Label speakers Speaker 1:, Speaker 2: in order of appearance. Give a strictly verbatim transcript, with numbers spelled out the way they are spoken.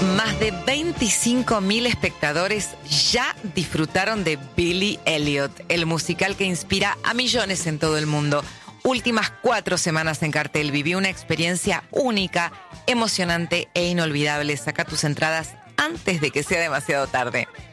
Speaker 1: Más de veinticinco mil espectadores ya disfrutaron de Billy Elliot, el musical que inspira a millones en todo el mundo. Últimas cuatro semanas en cartel, viví una experiencia única, emocionante e inolvidable. Saca tus entradas antes de que sea demasiado tarde.